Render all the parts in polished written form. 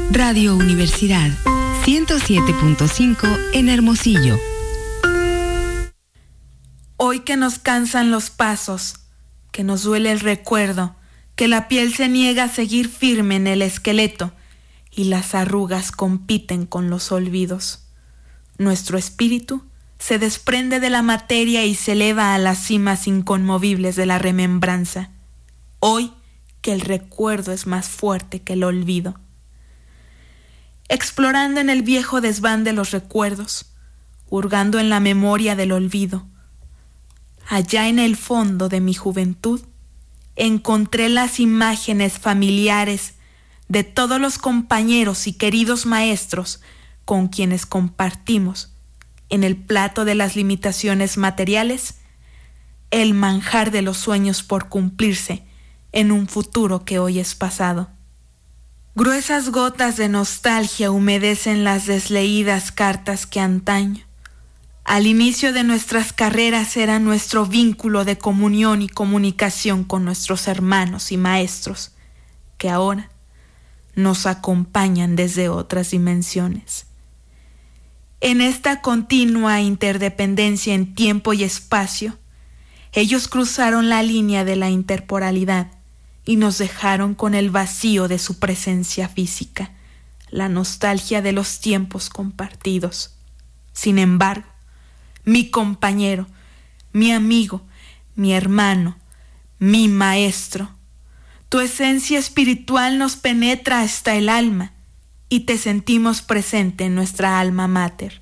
Radio Universidad 107.5 en Hermosillo. Hoy que nos cansan los pasos, que nos duele el recuerdo, que la piel se niega a seguir firme en el esqueleto y las arrugas compiten con los olvidos. Nuestro espíritu se desprende de la materia y se eleva a las cimas inconmovibles de la remembranza. Hoy que el recuerdo es más fuerte que el olvido. Explorando en el viejo desván de los recuerdos, hurgando en la memoria del olvido, allá en el fondo de mi juventud, encontré las imágenes familiares de todos los compañeros y queridos maestros con quienes compartimos, en el plato de las limitaciones materiales, el manjar de los sueños por cumplirse en un futuro que hoy es pasado. Gruesas gotas de nostalgia humedecen las desleídas cartas que antaño, al inicio de nuestras carreras, era nuestro vínculo de comunión y comunicación con nuestros hermanos y maestros, que ahora nos acompañan desde otras dimensiones. En esta continua interdependencia en tiempo y espacio, ellos cruzaron la línea de la interporalidad y nos dejaron con el vacío de su presencia física, la nostalgia de los tiempos compartidos. Sin embargo, mi compañero, mi amigo, mi hermano, mi maestro, tu esencia espiritual nos penetra hasta el alma y te sentimos presente en nuestra alma mater.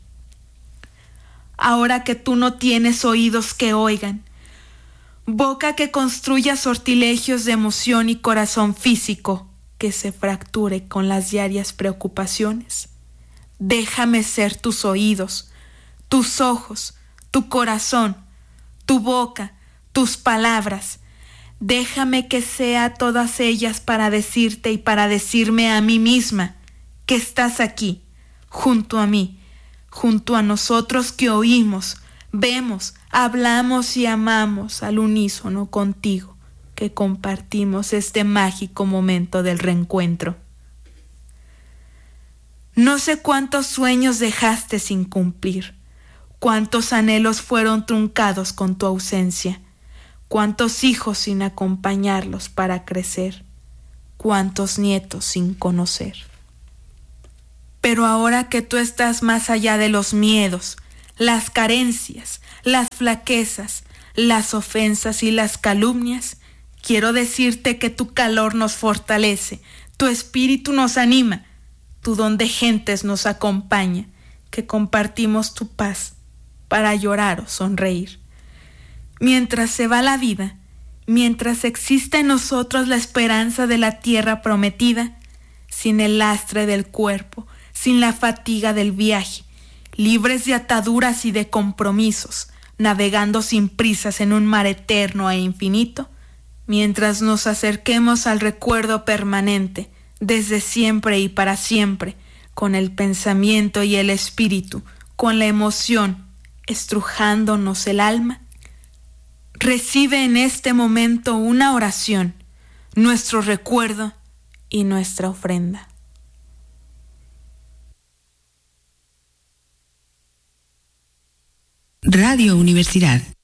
Ahora que tú no tienes oídos que oigan, boca que construya sortilegios de emoción y corazón físico que se fracture con las diarias preocupaciones, déjame ser tus oídos, tus ojos, tu corazón, tu boca, tus palabras. Déjame que sea todas ellas para decirte y para decirme a mí misma que estás aquí, junto a mí, junto a nosotros que oímos, vemos, hablamos y amamos al unísono contigo, que compartimos este mágico momento del reencuentro. No sé cuántos sueños dejaste sin cumplir, cuántos anhelos fueron truncados con tu ausencia, cuántos hijos sin acompañarlos para crecer, cuántos nietos sin conocer. Pero ahora que tú estás más allá de los miedos, las carencias, las flaquezas, las ofensas y las calumnias, quiero decirte que tu calor nos fortalece, tu espíritu nos anima, tu don de gentes nos acompaña, que compartimos tu paz para llorar o sonreír. Mientras se va la vida, mientras existe en nosotros la esperanza de la tierra prometida, sin el lastre del cuerpo, sin la fatiga del viaje, libres de ataduras y de compromisos, navegando sin prisas en un mar eterno e infinito, mientras nos acerquemos al recuerdo permanente, desde siempre y para siempre, con el pensamiento y el espíritu, con la emoción, estrujándonos el alma, recibe en este momento una oración, nuestro recuerdo y nuestra ofrenda. Radio Universidad